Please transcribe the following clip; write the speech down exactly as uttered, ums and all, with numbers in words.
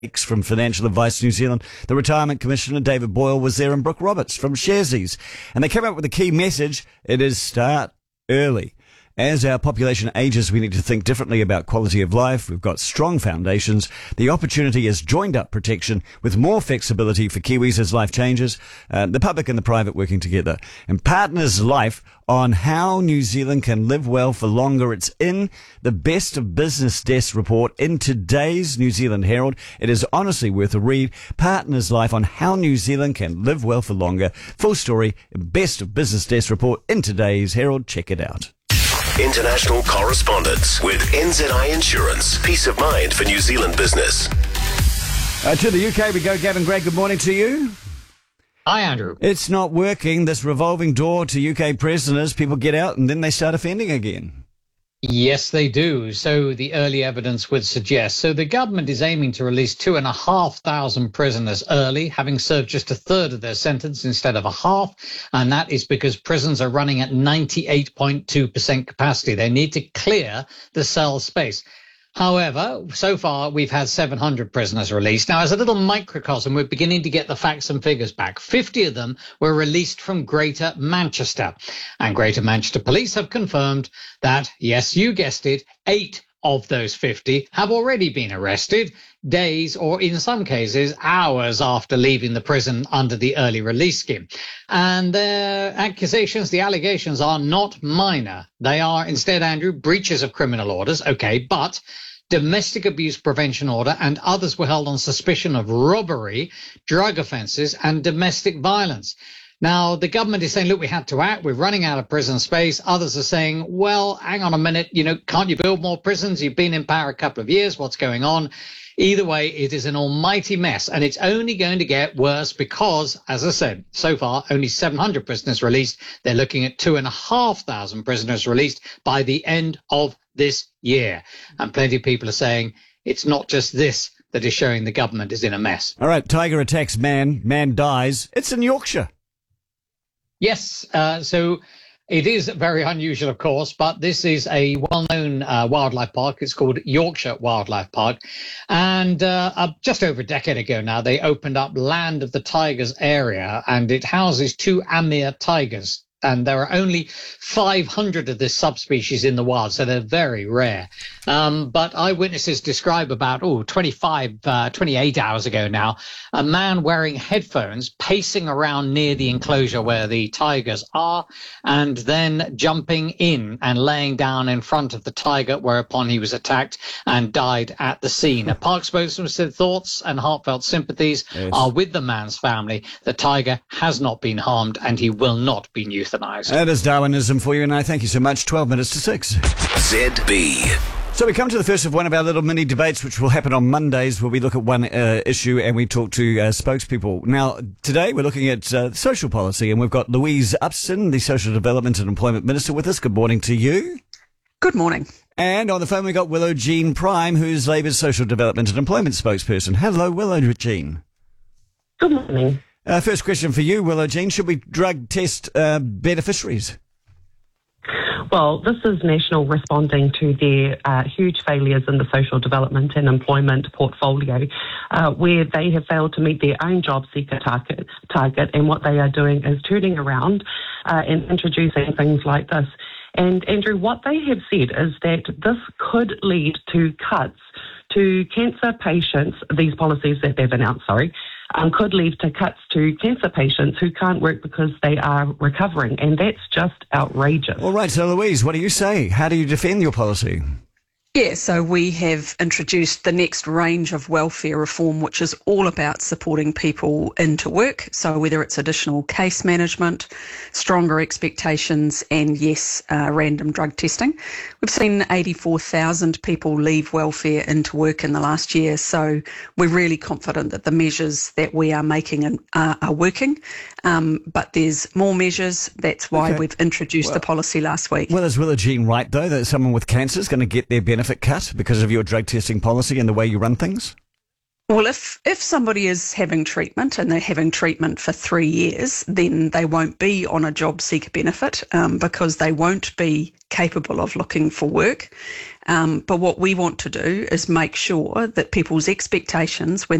From Financial Advice New Zealand, the Retirement Commissioner David Boyle was there, and Brooke Roberts from Sharesies. And they came up with a key message. It is start early. As our population ages, we need to think differently about quality of life. We've got strong foundations. The opportunity is joined up protection with more flexibility for Kiwis as life changes, uh, the public and the private working together. And Partners Life on how New Zealand can live well for longer. It's in the Best of Business Desk report in today's New Zealand Herald. It is honestly worth a read. Partners Life on how New Zealand can live well for longer. Full story, Best of Business Desk report in today's Herald. Check it out. International correspondence with N Z I Insurance. Peace of mind for New Zealand business. Uh, to the U K we go. Gavin Gray, good morning to you. Hi, Andrew. It's not working, this revolving door to U K prisoners. People get out and then they start offending again. Yes, they do. So the early evidence would suggest. So the government is aiming to release two and a half thousand prisoners early, having served just a third of their sentence instead of a half. And that is because prisons are running at ninety-eight point two percent capacity. They need to clear the cell space. However, so far we've had seven hundred prisoners released. Now, as a little microcosm, we're beginning to get the facts and figures back. fifty of them were released from Greater Manchester. And Greater Manchester Police have confirmed that, yes, you guessed it, eight of those fifty have already been arrested days or in some cases hours after leaving the prison under the early release scheme. And their accusations, the allegations are not minor. They are instead, Andrew, breaches of criminal orders. OK, but domestic abuse prevention order and others were held on suspicion of robbery, drug offences and domestic violence. Now, the government is saying, look, we had to act. We're running out of prison space. Others are saying, well, hang on a minute. You know, can't you build more prisons? You've been in power a couple of years. What's going on? Either way, it is an almighty mess, and it's only going to get worse because, as I said, so far, only seven hundred prisoners released. They're looking at two and a half thousand prisoners released by the end of this year. And plenty of people are saying it's not just this that is showing the government is in a mess. All right, tiger attacks man, man dies. It's in Yorkshire. Yes, uh, so it is very unusual, of course, but this is a well-known uh, wildlife park. It's called Yorkshire Wildlife Park. And uh, uh, just over a decade ago now, they opened up Land of the Tigers area, and it houses two Amur tigers. And there are only five hundred of this subspecies in the wild, so they're very rare. Um, but eyewitnesses describe about, oh, twenty-five, uh, twenty-eight hours ago now, a man wearing headphones pacing around near the enclosure where the tigers are, and then jumping in and laying down in front of the tiger, whereupon he was attacked and died at the scene. A park spokesman said thoughts and heartfelt sympathies yes. are with the man's family. The tiger has not been harmed, and he will not be euthanized. That is Darwinism for you, and I thank you so much. twelve minutes to six. Z B. So we come to the first of one of our little mini debates, which will happen on Mondays, where we look at one uh, issue and we talk to uh, spokespeople. Now, today we're looking at uh, social policy, and we've got Louise Upston, the Social Development and Employment Minister, with us. Good morning to you. Good morning. And on the phone we got Willow Jean Prime, who's Labour's Social Development and Employment spokesperson. Hello, Willow Jean. Good morning. Uh, first question for you, Willow Jean. Should we drug test uh, beneficiaries? Well, this is National responding to their uh, huge failures in the social development and employment portfolio, uh, where they have failed to meet their own job seeker target, target and what they are doing is turning around uh, and introducing things like this. And Andrew, what they have said is that this could lead to cuts to cancer patients, these policies that they've announced, sorry, um, could lead to cuts to cancer patients who can't work because they are recovering, and that's just outrageous. All right, so Louise, what do you say? How do you defend your policy? Yeah, so we have introduced the next range of welfare reform, which is all about supporting people into work. So whether it's additional case management, stronger expectations, and yes, uh, random drug testing. We've seen eighty-four thousand people leave welfare into work in the last year. So we're really confident that the measures that we are making are, are working. Um, but there's more measures. That's why okay. we've introduced well, the policy last week. Well, is Willow Jean right, though, that someone with cancer is going to get their benefit cut because of your drug testing policy and the way you run things? Well, if, if somebody is having treatment and they're having treatment for three years, then they won't be on a job seeker benefit um, because they won't be capable of looking for work. Um, but what we want to do is make sure that people's expectations when